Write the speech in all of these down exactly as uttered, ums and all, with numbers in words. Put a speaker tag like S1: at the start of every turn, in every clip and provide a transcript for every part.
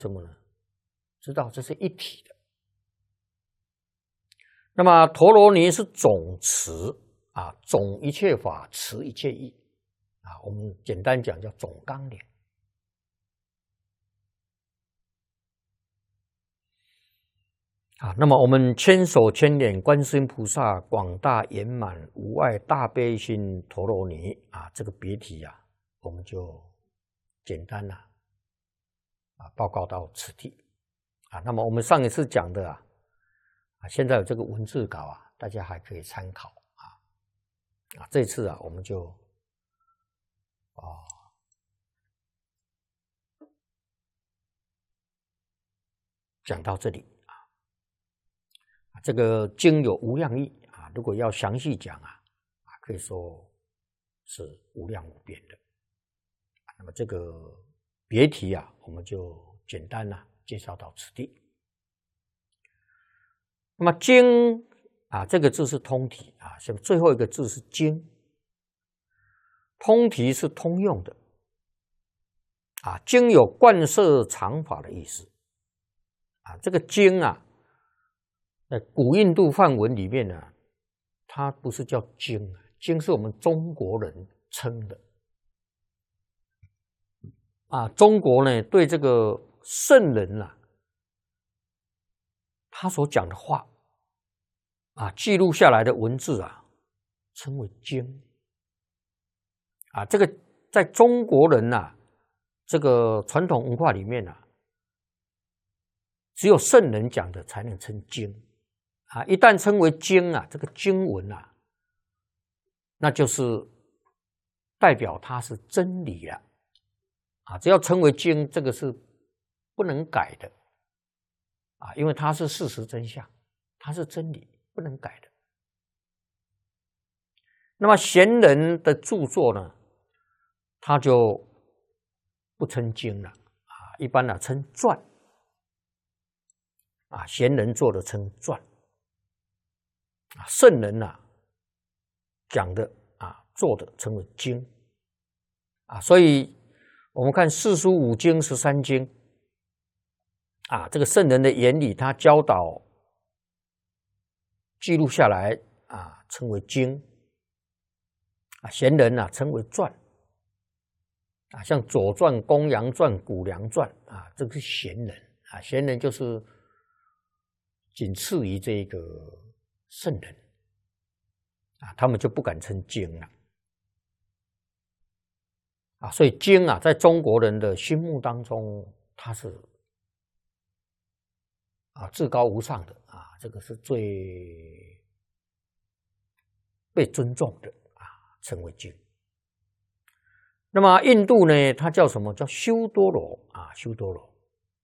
S1: 什么呢？知道这是一体的。那么陀罗尼是总持啊，总一切法，持一切义啊，我们简单讲叫总纲领。啊，那么我们千手千眼观世音菩萨广大圆满无碍大悲心陀罗尼啊，这个别题啊，我们就简单了啊报告到此地啊。那么我们上一次讲的啊，啊现在有这个文字稿啊，大家还可以参考啊啊。这次啊，我们就啊讲到这里。这个经有无量义啊，如果要详细讲啊，啊，可以说是无量无边的。那么这个别题啊，我们就简单呢、啊、介绍到此地。那么经啊，这个字是通体啊，最后一个字是经，通体是通用的啊，经有贯摄常法的意思啊，这个经啊。在古印度梵文里面呢、啊，它不是叫经，经是我们中国人称的啊。中国呢，对这个圣人啊，他所讲的话啊，记录下来的文字啊，称为经啊。这个在中国人呐、啊，这个传统文化里面啊，只有圣人讲的才能称经。啊，一旦称为经啊，这个经文啊，那就是代表它是真理了啊。只要称为经，这个是不能改的啊，因为它是事实真相，它是真理，不能改的。那么贤人的著作呢，他就不称经了啊，一般呢称传啊，贤人做的称传。啊，圣人呐、啊、讲的啊做的称为经啊，所以我们看四书五经十三经啊，这个圣人的眼里，他教导记录下来啊，称为经啊，贤人呐、啊、称为传啊，像《左传》《公羊传》《谷梁传》啊，这个是贤人啊，贤人就是仅次于这个圣人啊，他们就不敢称经了啊，所以经啊，在中国人的心目当中，它是啊至高无上的啊，这个是最被尊重的啊，称为经。那么印度呢，它叫什么？叫修多罗啊，修多罗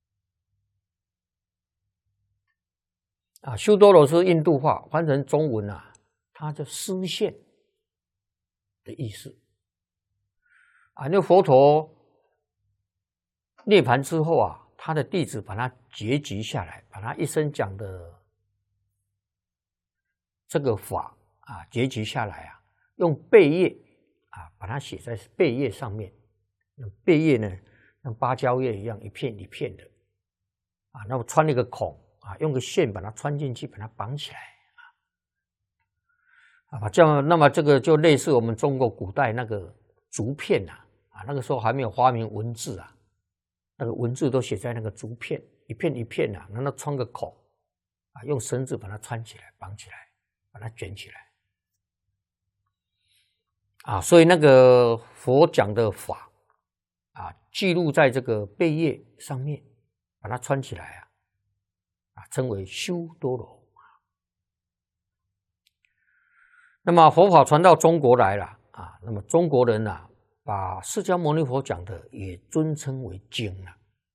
S1: 啊，修多罗是印度话，翻成中文啊，它叫示现的意思啊。那佛陀涅槃之后啊，他的弟子把它结集下来，把他一生讲的这个法啊结集下来啊，用贝叶啊把它写在贝叶上面。贝叶呢，像芭蕉叶一样一片一片的啊，那么穿了一个孔。啊，用个线把它穿进去，把它绑起来啊！啊，这样，那么这个就类似我们中国古代那个竹片呐、啊，啊，那个时候还没有发明文字啊，那个文字都写在那个竹片，一片一片啊，然后穿个孔啊，用绳子把它穿起来，绑起来，把它卷起来啊，所以那个佛讲的法啊，记录在这个贝叶上面，把它穿起来啊。啊，称为修多罗。那么佛法传到中国来了啊，那么中国人啊，把释迦牟尼佛讲的也尊称为经了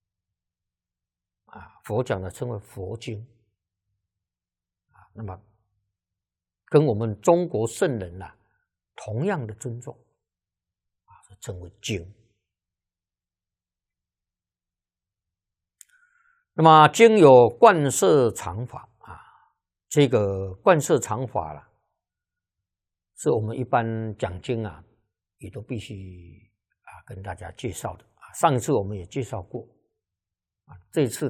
S1: 啊，佛讲的称为佛经啊，那么跟我们中国圣人呐、啊、同样的尊重啊，称为经。那么经有贯摄常法啊，这个贯摄常法了，是我们一般讲经啊，也都必须啊跟大家介绍的啊。上一次我们也介绍过啊，这次